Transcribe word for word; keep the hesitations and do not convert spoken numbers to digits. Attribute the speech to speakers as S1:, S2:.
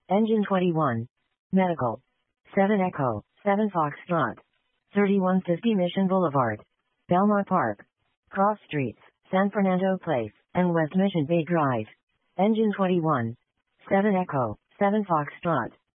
S1: Engine twenty-one. Medical. seven Echo, seven Foxtrot. thirty-one fifty Mission Boulevard. Belmar Park. Cross Streets, San Fernando Place, and West Mission Bay Drive. Engine twenty-one. seven Echo, seven Foxtrot.